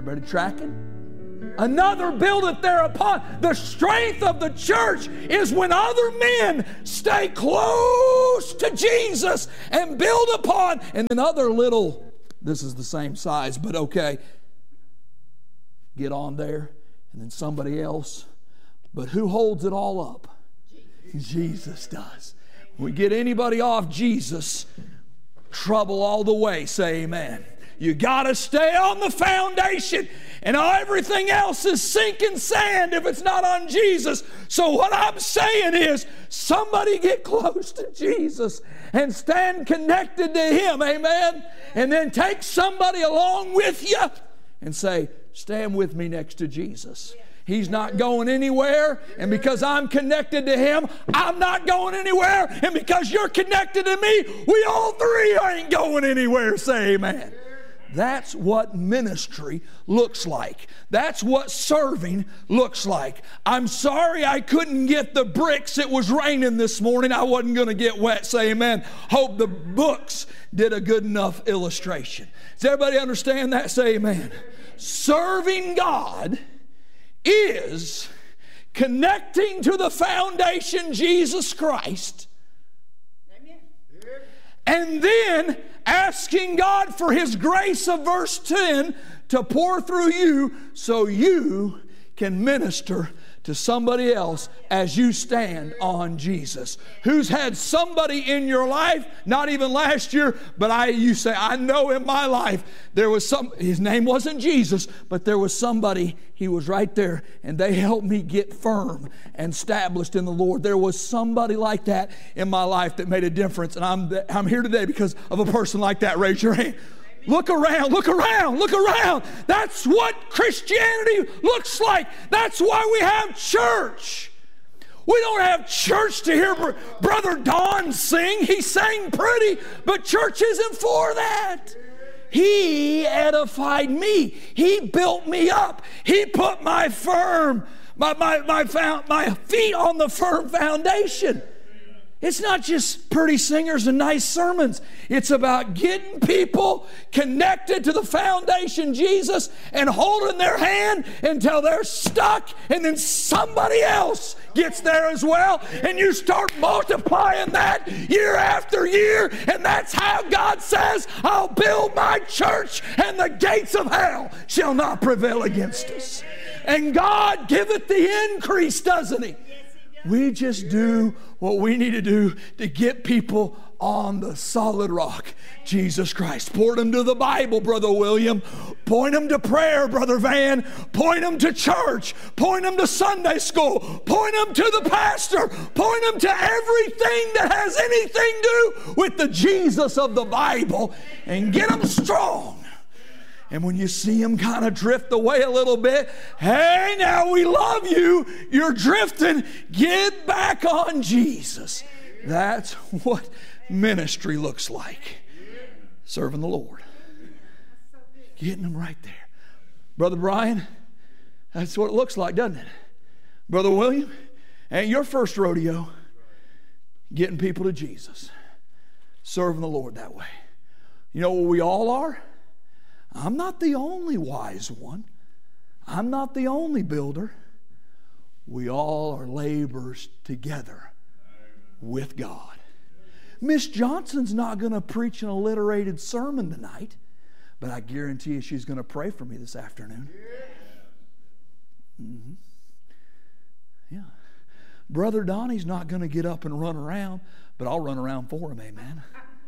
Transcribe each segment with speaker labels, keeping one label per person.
Speaker 1: Everybody tracking? Another buildeth thereupon. The strength of the church is when other men stay close to Jesus and build upon, and then other little, this is the same size, but okay, get on there, and then somebody else. But who holds it all up? Jesus does. We get anybody off Jesus, trouble all the way. Say amen. You got to stay on the foundation, and everything else is sinking sand if it's not on Jesus. So what I'm saying is, somebody get close to Jesus and stand connected to Him, amen? And then take somebody along with you and say, stand with me next to Jesus. He's not going anywhere, and because I'm connected to Him, I'm not going anywhere, and because you're connected to me, we all three ain't going anywhere. Say amen. That's what ministry looks like. That's what serving looks like. I'm sorry I couldn't get the bricks. It was raining this morning. I wasn't going to get wet. Say amen. Hope the books did a good enough illustration. Does everybody understand that? Say amen. Serving God is connecting to the foundation, Jesus Christ, and then asking God for His grace of verse 10 to pour through you so you can minister to somebody else as you stand on Jesus. Who's had somebody in your life, not even last year, but you say, I know in my life there was his name wasn't Jesus, but there was somebody, he was right there, and they helped me get firm and established in the Lord. There was somebody like that in my life that made a difference, and I'm here today because of a person like that. Raise your hand. Look around, look around, look around. That's what Christianity looks like. That's why we have church. We don't have church to hear Brother Don sing. He sang pretty, but church isn't for that. He edified me. He built me up. He put my feet on the firm foundation. It's not just pretty singers and nice sermons. It's about getting people connected to the foundation, Jesus, and holding their hand until they're stuck, and then somebody else gets there as well, and you start multiplying that year after year, and that's how God says, I'll build my church, and the gates of hell shall not prevail against us. And God giveth the increase, doesn't He? We just do what we need to do to get people on the solid rock, Jesus Christ. Point them to the Bible, Brother William. Point them to prayer, Brother Van. Point them to church. Point them to Sunday school. Point them to the pastor. Point them to everything that has anything to do with the Jesus of the Bible, and get them strong. And when you see them kind of drift away a little bit, hey, now we love you. You're drifting. Get back on Jesus. That's what ministry looks like. Serving the Lord. Getting them right there. Brother Brian, that's what it looks like, doesn't it? Brother William, ain't your first rodeo. Getting people to Jesus. Serving the Lord that way. You know what we all are? I'm not the only wise one. I'm not the only builder. We all are laborers together with God. Miss Johnson's not going to preach an alliterated sermon tonight, but I guarantee you she's going to pray for me this afternoon. Mm-hmm. Yeah. Brother Donnie's not going to get up and run around, but I'll run around for him, amen.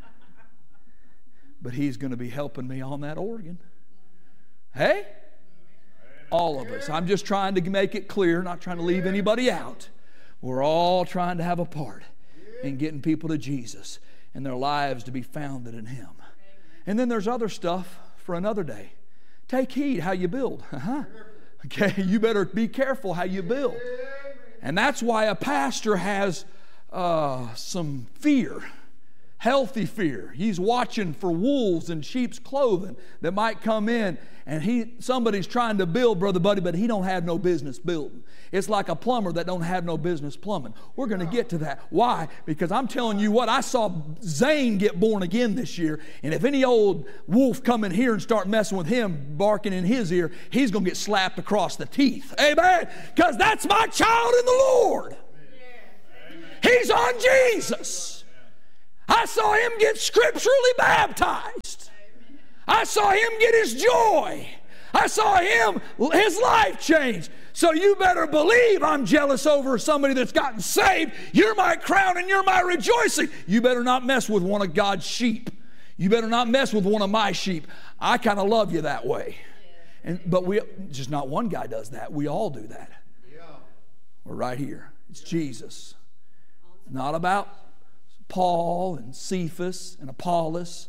Speaker 1: But he's going to be helping me on that organ. Hey? All of us. I'm just trying to make it clear, not trying to leave anybody out. We're all trying to have a part in getting people to Jesus and their lives to be founded in Him. And then there's other stuff for another day. Take heed how you build. Okay, you better be careful how you build. And that's why a pastor has some fear. Healthy fear. He's watching for wolves in sheep's clothing that might come in, and somebody's trying to build, Brother Buddy, but he don't have no business building. It's like a plumber that don't have no business plumbing. We're going to get to that. Why? Because I'm telling you what, I saw Zane get born again this year, and if any old wolf come in here and start messing with him, barking in his ear, he's going to get slapped across the teeth. Amen? Because that's my child in the Lord. He's on Jesus. I saw him get scripturally baptized. I saw him get his joy. I saw his life change. So you better believe I'm jealous over somebody that's gotten saved. You're my crown and you're my rejoicing. You better not mess with one of God's sheep. You better not mess with one of my sheep. I kind of love you that way. But just not one guy does that. We all do that. We're right here. It's Jesus. Not about Paul and Cephas and Apollos.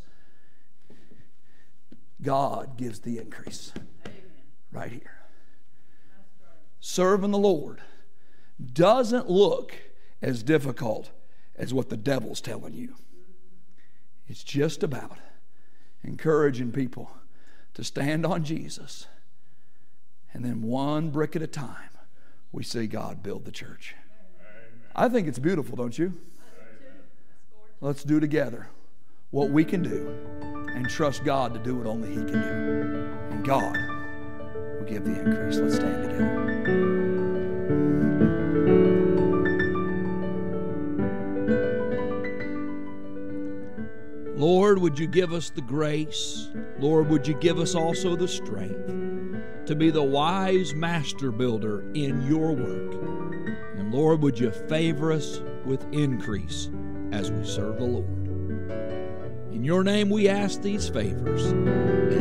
Speaker 1: God gives the increase. Right here. Serving the Lord doesn't look as difficult as what the devil's telling you. It's just about encouraging people to stand on Jesus, and then one brick at a time we see God build the church. I think it's beautiful, don't you? Let's do together what we can do and trust God to do what only He can do. And God will give the increase. Let's stand together. Lord, would you give us the grace? Lord, would you give us also the strength to be the wise master builder in your work? And Lord, would you favor us with increase as we serve the Lord? In your name we ask these favors.